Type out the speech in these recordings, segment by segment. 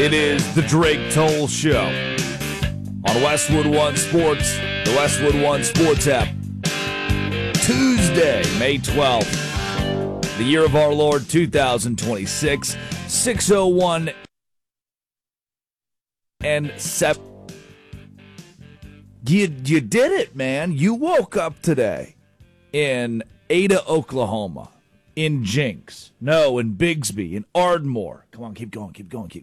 It is the Drake Toll Show on Westwood One Sports, the Westwood One Sports app. Tuesday, May 12th, the year of our Lord 2026, 6:01 and 7. You did it, man. You woke up today in Ada, Oklahoma, in Jinx, in Bigsby, in Ardmore. Come on, keep going.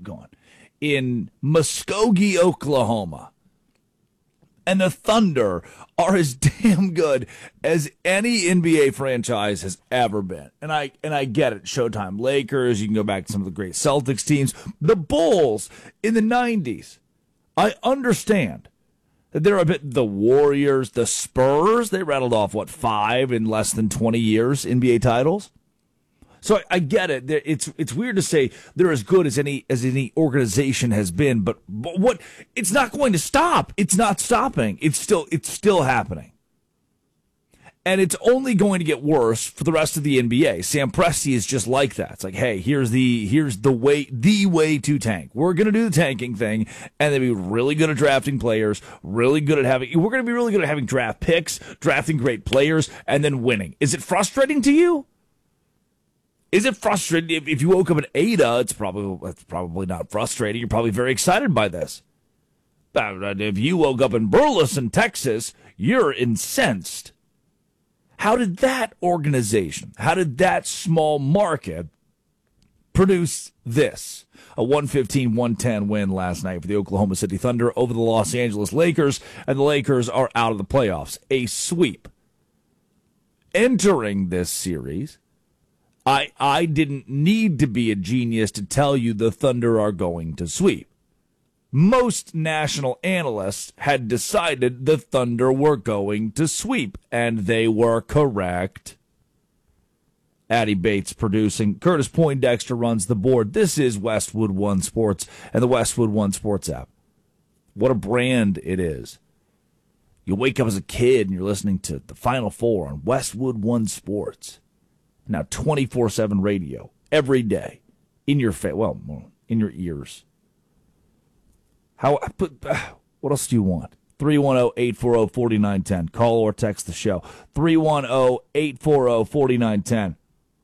In Muskogee, Oklahoma. And the Thunder are as damn good as any NBA franchise has ever been. And I get it. Showtime Lakers, you can go back to some of the great Celtics teams. The Bulls in the 90s. I understand that they're a bit the Warriors, the Spurs. They rattled off, 5 in less than 20 years NBA titles? So I get it. It's weird to say they're as good as any organization has been, but what? It's not going to stop. It's not stopping. It's still happening, and it's only going to get worse for the rest of the NBA. Sam Presti is just like that. It's like, hey, here's the way to tank. We're going to do the tanking thing, and then be really good at drafting players, really good at having. We're going to be really good at having draft picks, drafting great players, and then winning. Is it frustrating to you? Is it frustrating if you woke up in Ada? It's probably not frustrating. You're probably very excited by this. But if you woke up in Burleson, Texas, you're incensed. How did that organization, how did that small market produce this? A 115-110 win last night for the Oklahoma City Thunder over the Los Angeles Lakers, and the Lakers are out of the playoffs. A sweep. Entering this series, I didn't need to be a genius to tell you the Thunder are going to sweep. Most national analysts had decided the Thunder were going to sweep, and they were correct. Addy Bates producing. Curtis Poindexter runs the board. This is Westwood One Sports and the Westwood One Sports app. What a brand it is. You wake up as a kid and you're listening to the Final Four on Westwood One Sports. Now 24/7 radio every day in your in your ears. What else do you want? 310-840-4910. Call or text the show. 310-840-4910.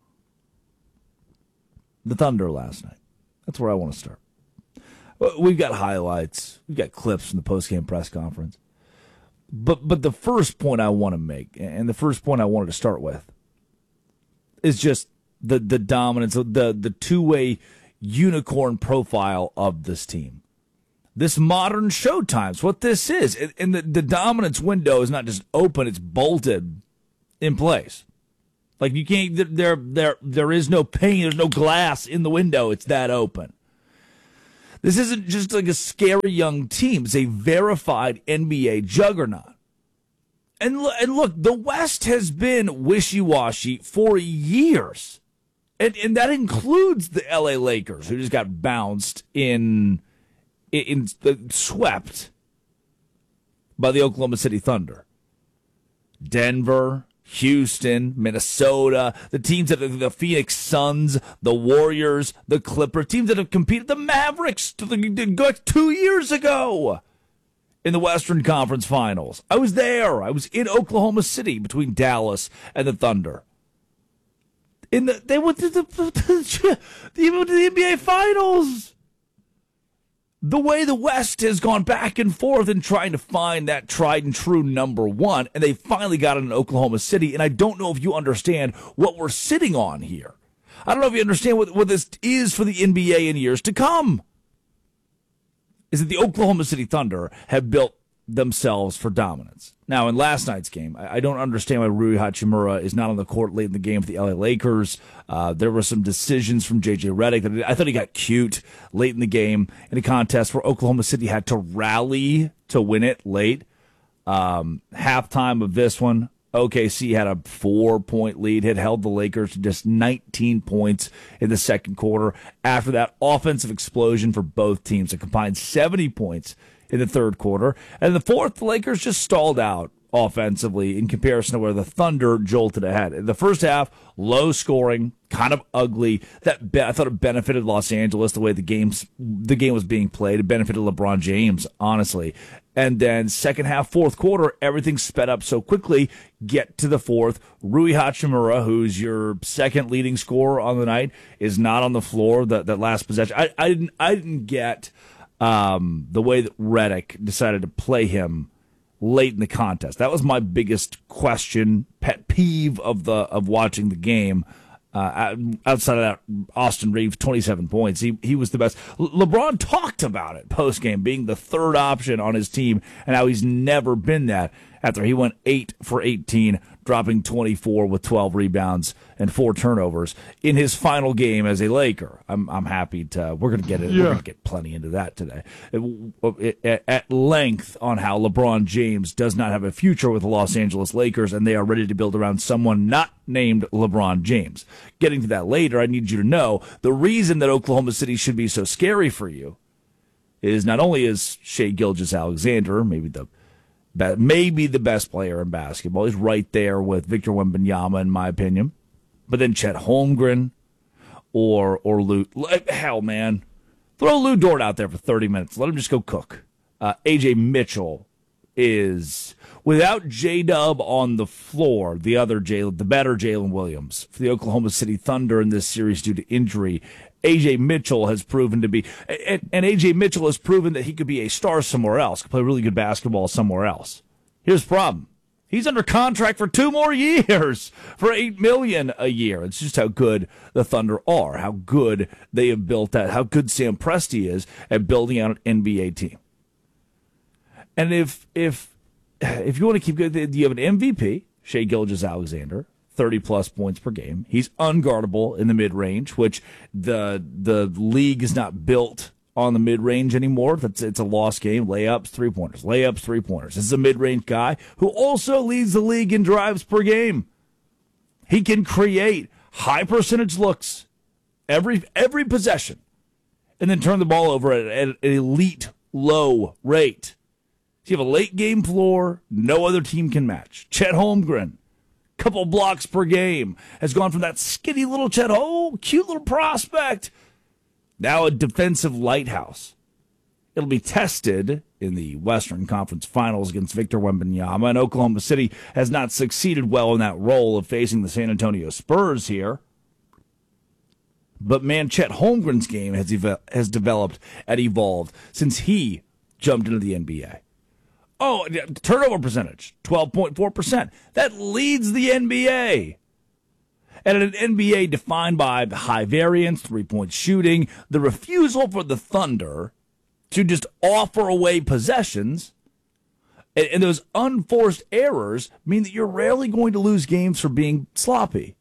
The Thunder last night. That's where I want to start. We've got highlights. We've got clips from the postgame press conference. But the first point I want to make, and the first point I wanted to start with, is just the dominance, the two-way unicorn profile of this team. This modern Showtime's what this is. And the dominance window is not just open, it's bolted in place. Like you can't, there is no pane, there's no glass in the window, it's that open. This isn't just like a scary young team, it's a verified NBA juggernaut. And look, the West has been wishy-washy for years. And that includes the LA Lakers, who just got bounced swept by the Oklahoma City Thunder. Denver, Houston, Minnesota, the teams that are the Phoenix Suns, the Warriors, the Clippers, teams that have competed, the Mavericks 2 years ago in the Western Conference Finals. I was there. I was in Oklahoma City between Dallas and the Thunder. They went to the NBA Finals. The way the West has gone back and forth in trying to find that tried and true number one, and they finally got it in Oklahoma City, and I don't know if you understand what we're sitting on here. I don't know if you understand what this is for the NBA in years to come. Is that the Oklahoma City Thunder have built themselves for dominance. Now, in last night's game, I don't understand why Rui Hachimura is not on the court late in the game for the LA Lakers. There were some decisions from J.J. Redick that I thought he got cute late in the game in a contest where Oklahoma City had to rally to win it late. Halftime of this one, OKC had a 4-point lead, had held the Lakers to just 19 points in the second quarter. After that offensive explosion for both teams, a combined 70 points in the third quarter. And in the fourth, the Lakers just stalled out. offensively in comparison to where the Thunder jolted ahead. The first half, low scoring, kind of ugly. I thought it benefited Los Angeles the way the game was being played. It benefited LeBron James, honestly. And then second half, fourth quarter, everything sped up so quickly. Get to the fourth. Rui Hachimura, who's your second leading scorer on the night, is not on the floor. That last possession, I didn't get the way that Redick decided to play him late in the contest. That was my biggest question, pet peeve of watching the game. Outside of that, Austin Reeves, 27 points. He was the best. LeBron talked about it post-game, being the third option on his team, and how he's never been that after he went 8 for 18, dropping 24 with 12 rebounds and 4 turnovers in his final game as a Laker. I'm happy to. We're gonna get it. Yeah. We're gonna get plenty into that today at length on how LeBron James does not have a future with the Los Angeles Lakers, and they are ready to build around someone not named LeBron James. Getting to that later, I need you to know the reason that Oklahoma City should be so scary for you is not only is Shai Gilgeous-Alexander maybe the best player in basketball. He's right there with Victor Wembanyama, in my opinion. But then Chet Holmgren or Lou. Hell, man. Throw Lou Dort out there for 30 minutes. Let him just go cook. A.J. Mitchell is, without J-Dub on the floor, the better Jalen Williams for the Oklahoma City Thunder in this series due to injury. A.J. Mitchell has proven to be, and A.J. Mitchell has proven that he could be a star somewhere else, could play really good basketball somewhere else. Here's the problem. He's under contract for 2 more years for $8 million a year. It's just how good the Thunder are, how good they have built that, how good Sam Presti is at building out an NBA team. And if you want to keep good, you have an MVP, Shai Gilgeous-Alexander, 30-plus points per game. He's unguardable in the mid-range, which the league is not built on the mid-range anymore. It's a lost game. Layups, three-pointers. Layups, three-pointers. This is a mid-range guy who also leads the league in drives per game. He can create high-percentage looks every possession and then turn the ball over at an elite low rate. So you have a late-game floor no other team can match. Chet Holmgren, couple blocks per game, has gone from that skinny little Chet, cute little prospect, now a defensive lighthouse. It'll be tested in the Western Conference Finals against Victor Wembanyama, and Oklahoma City has not succeeded well in that role of facing the San Antonio Spurs here. But man, Chet Holmgren's game has developed and evolved since he jumped into the NBA. Oh, turnover percentage, 12.4%. That leads the NBA. And in an NBA defined by high variance, three-point shooting, the refusal for the Thunder to just offer away possessions, and those unforced errors mean that you're rarely going to lose games for being sloppy.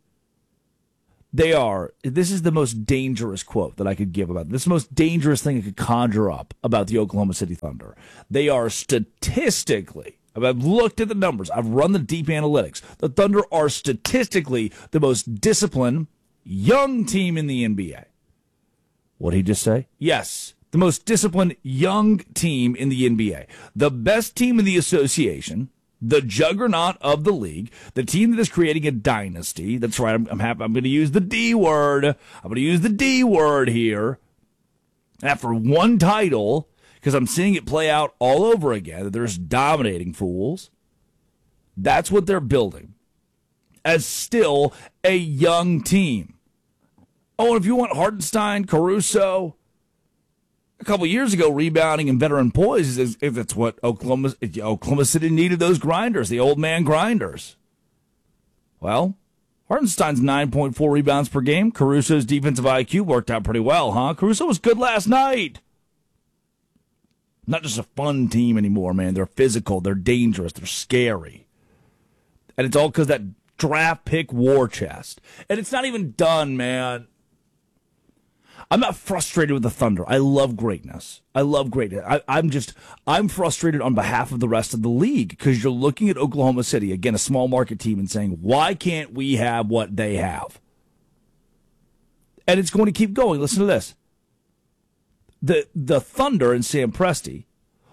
This is the most dangerous quote that I could give about this. The most dangerous thing I could conjure up about the Oklahoma City Thunder. They are statistically, I've looked at the numbers, I've run the deep analytics. The Thunder are statistically the most disciplined young team in the NBA. What did he just say? Yes, the most disciplined young team in the NBA. The best team in the association. The juggernaut of the league, the team that is creating a dynasty. That's right, I'm happy. I'm going to use the D word. I'm going to use the D word here. After one title, because I'm seeing it play out all over again, that there's dominating fools. That's what they're building as still a young team. Oh, and if you want Hartenstein, Caruso, a couple years ago, rebounding and veteran poise, if that's what Oklahoma City needed, those grinders, the old man grinders. Well, Hartenstein's 9.4 rebounds per game. Caruso's defensive IQ worked out pretty well, huh? Caruso was good last night. Not just a fun team anymore, man. They're physical, they're dangerous, they're scary. And it's all because that draft pick war chest. And it's not even done, man. I'm not frustrated with the Thunder. I love greatness. I'm frustrated on behalf of the rest of the league because you're looking at Oklahoma City, again, a small market team, and saying, why can't we have what they have? And it's going to keep going. Listen to this. The Thunder and Sam Presti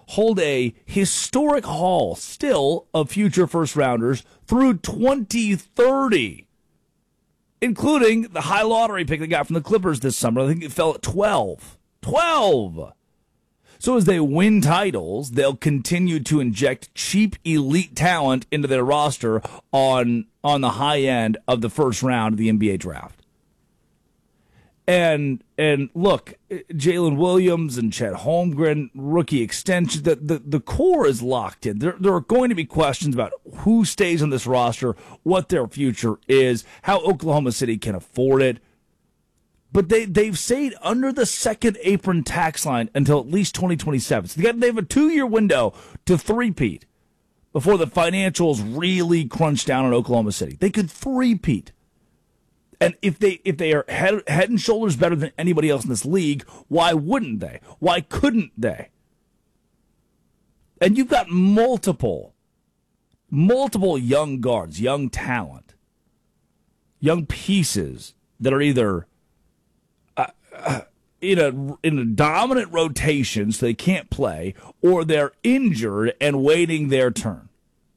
hold a historic haul still of future first-rounders through 2030, including the high lottery pick they got from the Clippers this summer. I think it fell at 12. 12! So as they win titles, they'll continue to inject cheap elite talent into their roster on the high end of the first round of the NBA draft. And look, Jalen Williams and Chet Holmgren, rookie extension, the core is locked in. There are going to be questions about who stays on this roster, what their future is, how Oklahoma City can afford it. But they've stayed under the second apron tax line until at least 2027. So they have a 2-year window to three-peat before the financials really crunch down on Oklahoma City. They could three-peat. And if they are head and shoulders better than anybody else in this league, why wouldn't they? Why couldn't they? And you've got multiple young guards, young talent, young pieces that are either in a dominant rotation so they can't play, or they're injured and waiting their turn.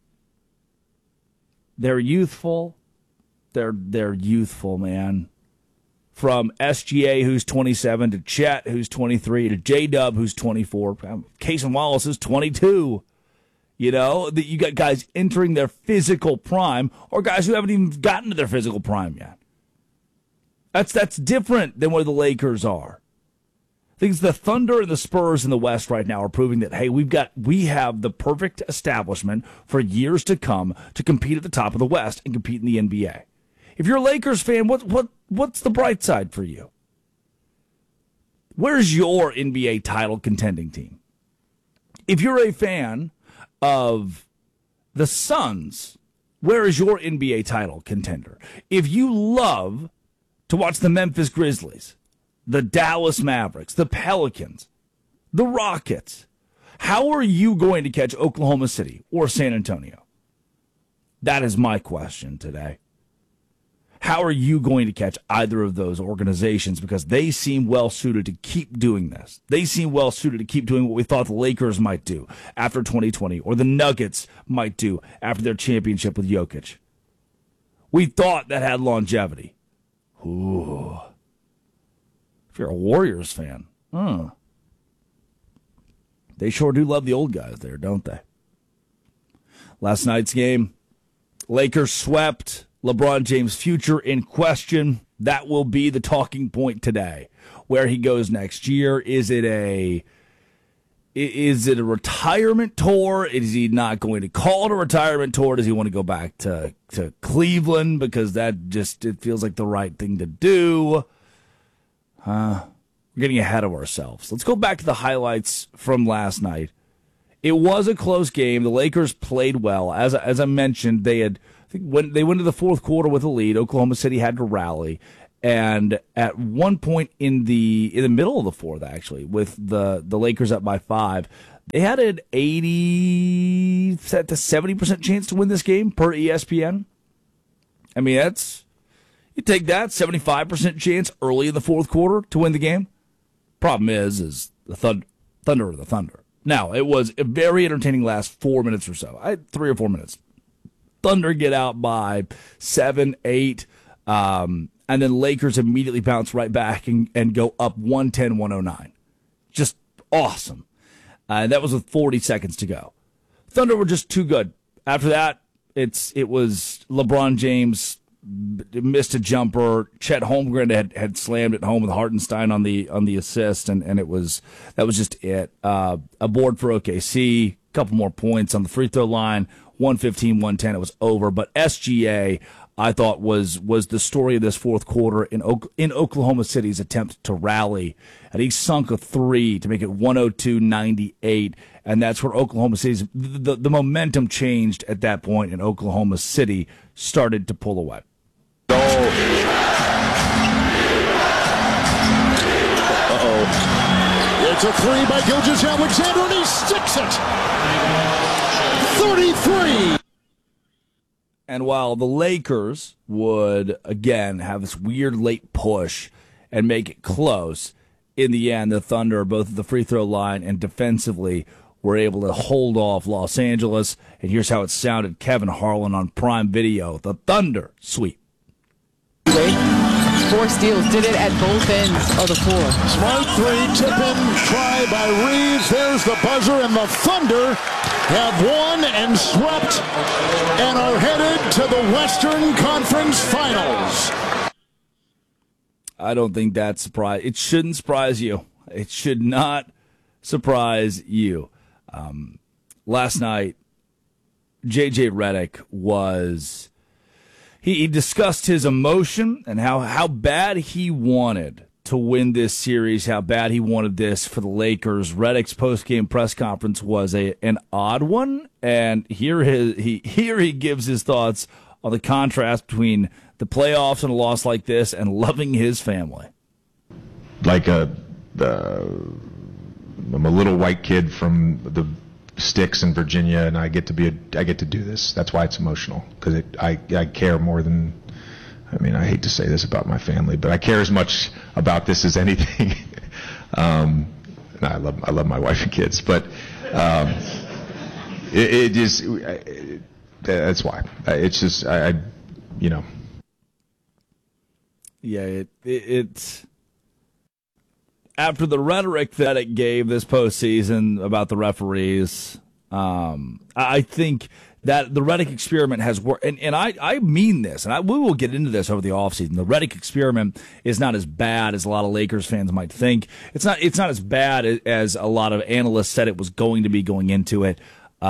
They're youthful. They're youthful, man. From SGA, who's 27, to Chet, who's 23, to J-Dub, who's 24. Cason Wallace is 22. You know, that you got guys entering their physical prime, or guys who haven't even gotten to their physical prime yet. That's different than where the Lakers are. I think the Thunder and the Spurs in the West right now are proving that, hey, we have the perfect establishment for years to come to compete at the top of the West and compete in the NBA. If you're a Lakers fan, what's the bright side for you? Where's your NBA title contending team? If you're a fan of the Suns, where is your NBA title contender? If you love to watch the Memphis Grizzlies, the Dallas Mavericks, the Pelicans, the Rockets, how are you going to catch Oklahoma City or San Antonio? That is my question today. How are you going to catch either of those organizations? Because they seem well-suited to keep doing this. They seem well-suited to keep doing what we thought the Lakers might do after 2020, or the Nuggets might do after their championship with Jokic. We thought that had longevity. Ooh. If you're a Warriors fan, they sure do love the old guys there, don't they? Last night's game, Lakers swept. LeBron James' future in question. That will be the talking point today. Where he goes next year. Is it a retirement tour? Is he not going to call it a retirement tour? Does he want to go back to Cleveland? Because it feels like the right thing to do. We're getting ahead of ourselves. Let's go back to the highlights from last night. It was a close game. The Lakers played well. As I mentioned, when they went to the fourth quarter with a lead, Oklahoma City had to rally. And at one point in the middle of the fourth, actually, with the Lakers up by 5, they had an 80 to 70% chance to win this game per ESPN. I mean, you take that 75% chance early in the fourth quarter to win the game. Problem is the Thunder are the Thunder. Now, it was a very entertaining last 4 minutes or so. 3 or 4 minutes. Thunder get out by 7, 8, and then Lakers immediately bounce right back and go up 110-109. Just awesome. That was with 40 seconds to go. Thunder were just too good. After that, it was LeBron James missed a jumper. Chet Holmgren had slammed it home with Hartenstein on the assist, and that was just it. A board for OKC, a couple more points on the free throw line. 115-110, it was over. But SGA, I thought, was the story of this fourth quarter in Oklahoma City's attempt to rally. And he sunk a 3 to make it 102-98. And that's where Oklahoma City's the momentum changed at that point, and Oklahoma City started to pull away. It's a 3 by Gilgeous-Alexander, and he sticks it. 33. And while the Lakers would, again, have this weird late push and make it close, in the end, the Thunder, both at the free throw line and defensively, were able to hold off Los Angeles. And here's how it sounded. Kevin Harlan on Prime Video. The Thunder sweep. 4 steals, did it at both ends of the floor. Smart three, tip-in try by Reeves. There's the buzzer, and the Thunder have won and swept and are headed to the Western Conference Finals. I don't think that's surprise. It shouldn't surprise you. It should not surprise you. Last night, J.J. Redick was... He discussed his emotion and how bad he wanted to win this series, how bad he wanted this for the Lakers. Redick's post-game press conference was an odd one, and here he gives his thoughts on the contrast between the playoffs and a loss like this and loving his family. Like I'm a little white kid from the sticks in Virginia, and I get to do this. That's why it's emotional, because I care more than, I hate to say this about my family, but I care as much about this as anything. And I love my wife and kids, but it is. That's why. It's just Yeah, it's. After the rhetoric that it gave this postseason about the referees, I think that the Redick experiment has worked. And I mean this, and we will get into this over the offseason. The Redick experiment is not as bad as a lot of Lakers fans might think. It's not as bad as a lot of analysts said it was going to be going into it.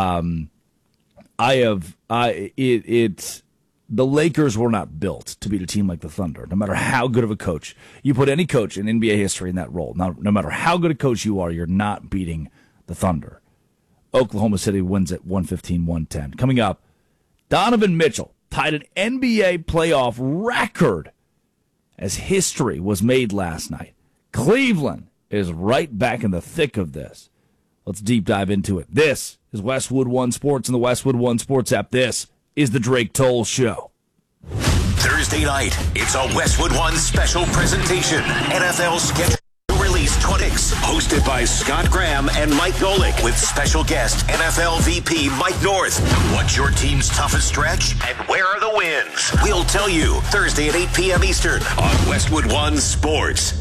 The Lakers were not built to beat a team like the Thunder, no matter how good of a coach. You put any coach in NBA history in that role. No matter how good a coach you are, you're not beating the Thunder. Oklahoma City wins at 115-110. Coming up, Donovan Mitchell tied an NBA playoff record as history was made last night. Cleveland is right back in the thick of this. Let's deep dive into it. This is Westwood One Sports and the Westwood One Sports app. This is the Drake Toll Show. Thursday night, it's a Westwood One special presentation. NFL schedule release 26, hosted by Scott Graham and Mike Golick, with special guest NFL VP Mike North. What's your team's toughest stretch, and where are the wins? We'll tell you Thursday at 8 p.m. Eastern on Westwood One Sports.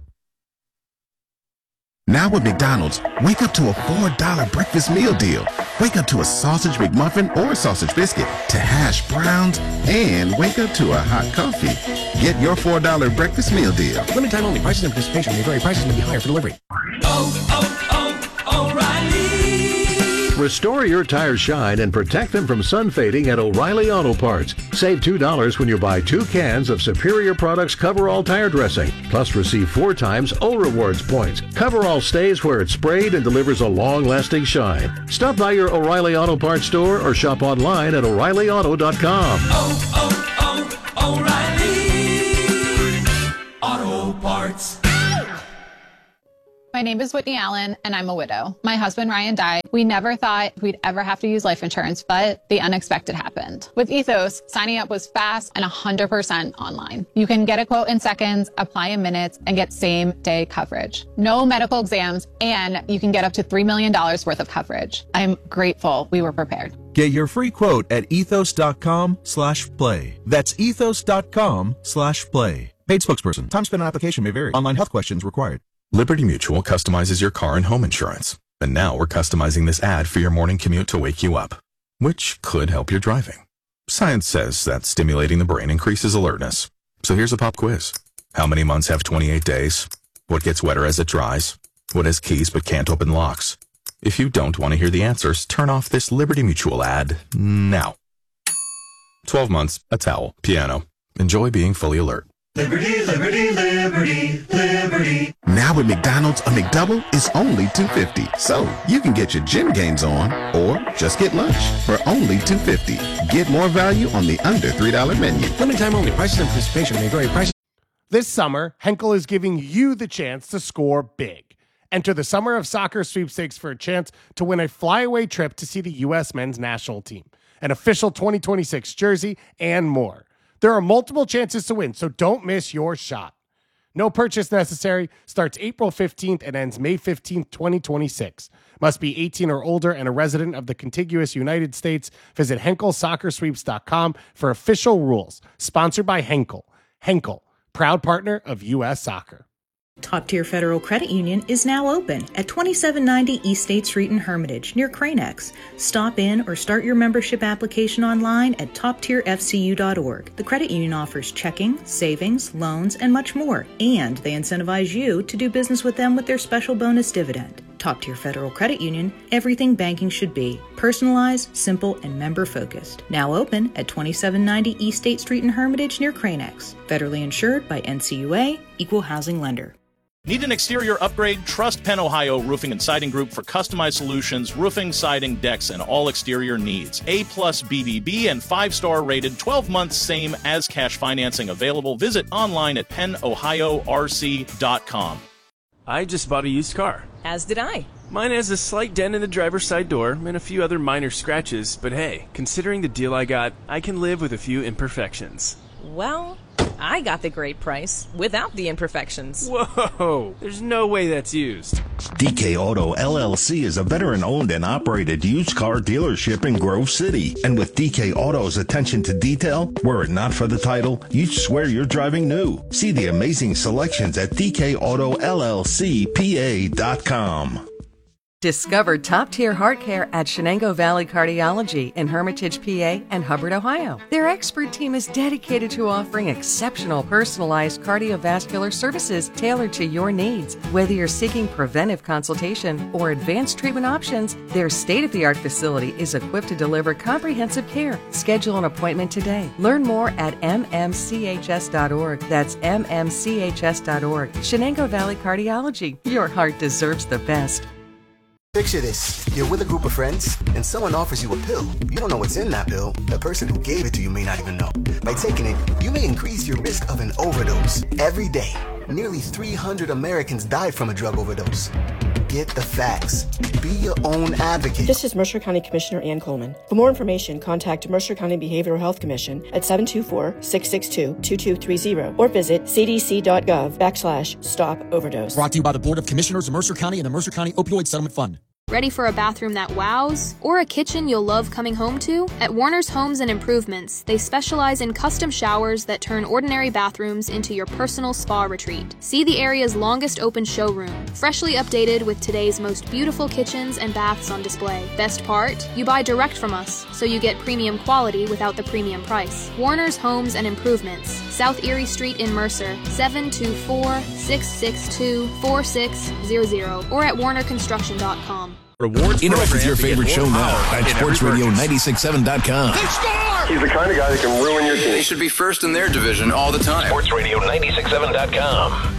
Now at McDonald's, wake up to a $4 breakfast meal deal. Wake up to a sausage McMuffin or sausage biscuit, to hash browns, and wake up to a hot coffee. Get your $4 breakfast meal deal. Limited time only. Prices and participation may vary. Prices may be higher for delivery. O'Reilly. Restore your tires shine and protect them from sun fading at O'Reilly Auto Parts. Save $2 when you buy 2 cans of Superior Products Coverall tire dressing. Plus receive 4 times O Rewards points. Coverall stays where it's sprayed and delivers a long-lasting shine. Stop by your O'Reilly Auto Parts store or shop online at O'ReillyAuto.com. O'Reilly Auto Parts. My name is Whitney Allen, and I'm a widow. My husband, Ryan, died. We never thought we'd ever have to use life insurance, but the unexpected happened. With Ethos, signing up was fast and 100% online. You can get a quote in seconds, apply in minutes, and get same-day coverage. No medical exams, and you can get up to $3 million worth of coverage. I'm grateful we were prepared. Get your free quote at ethos.com/play. That's ethos.com/play. Paid spokesperson. Time spent on application may vary. Online health questions required. Liberty Mutual customizes your car and home insurance. And now we're customizing this ad for your morning commute to wake you up, which could help your driving. Science says that stimulating the brain increases alertness. So here's a pop quiz. How many months have 28 days? What gets wetter as it dries? What has keys but can't open locks? If you don't want to hear the answers, turn off this Liberty Mutual ad now. 12 months, a towel, piano. Enjoy being fully alert. Liberty, liberty, liberty, liberty. Now at McDonald's, a McDouble is only $2.50. So you can get your gym gains on or just get lunch for only $2.50. Get more value on the under $3 menu. Limited time only. Prices and participation may vary. Prices. This summer, Henkel is giving you the chance to score big. Enter the Summer of Soccer sweepstakes for a chance to win a flyaway trip to see the U.S. men's national team, an official 2026 jersey, and more. There are multiple chances to win, so don't miss your shot. No purchase necessary. Starts April 15th and ends May 15th, 2026. Must be 18 or older and a resident of the contiguous United States. Visit HenkelSoccerSweeps.com for official rules. Sponsored by Henkel. Henkel, proud partner of U.S. Soccer. Top Tier Federal Credit Union is now open at 2790 East State Street in Hermitage, near Cranex. Stop in or start your membership application online at toptierfcu.org. The credit union offers checking, savings, loans, and much more, and they incentivize you to do business with them with their special bonus dividend. Top Tier Federal Credit Union, everything banking should be. Personalized, simple, and member-focused. Now open at 2790 East State Street in Hermitage, near Cranex. Federally insured by NCUA, Equal Housing Lender. Need an exterior upgrade? Trust Penn Ohio Roofing and Siding Group for customized solutions, roofing, siding, decks, and all exterior needs. A+ BBB and 5-star rated, 12 months same as cash financing available. Visit online at pennohiorc.com. I just bought a used car. As did I. Mine has a slight dent in the driver's side door and a few other minor scratches, but hey, considering the deal I got, I can live with a few imperfections. Well, I got the great price without the imperfections. Whoa, there's no way that's used. DK Auto LLC is a veteran-owned and operated used car dealership in Grove City. And with DK Auto's attention to detail, were it not for the title, you'd swear you're driving new. See the amazing selections at DKAutoLLCPA.com. Discover top-tier heart care at Shenango Valley Cardiology in Hermitage, PA, and Hubbard, Ohio. Their expert team is dedicated to offering exceptional personalized cardiovascular services tailored to your needs. Whether you're seeking preventive consultation or advanced treatment options, their state-of-the-art facility is equipped to deliver comprehensive care. Schedule an appointment today. Learn more at mmchs.org. That's mmchs.org. Shenango Valley Cardiology. Your heart deserves the best. Picture this. You're with a group of friends, and someone offers you a pill. You don't know what's in that pill. The person who gave it to you may not even know. By taking it, you may increase your risk of an overdose. Every day, nearly 300 Americans die from a drug overdose. Get the facts. Be your own advocate. This is Mercer County Commissioner Ann Coleman. For more information, contact Mercer County Behavioral Health Commission at 724-662-2230 or visit cdc.gov/stop-overdose. Brought to you by the Board of Commissioners of Mercer County and the Mercer County Opioid Settlement Fund. Ready for a bathroom that wows? Or a kitchen you'll love coming home to? At Warner's Homes and Improvements, they specialize in custom showers that turn ordinary bathrooms into your personal spa retreat. See the area's longest open showroom, freshly updated with today's most beautiful kitchens and baths on display. Best part? You buy direct from us, so you get premium quality without the premium price. Warner's Homes and Improvements, South Erie Street in Mercer, 724-662-4600, or at warnerconstruction.com. Rewards Interact with your favorite show now at SportsRadio967.com. They score! He's the kind of guy that can ruin your team. They should be first in their division all the time. SportsRadio967.com.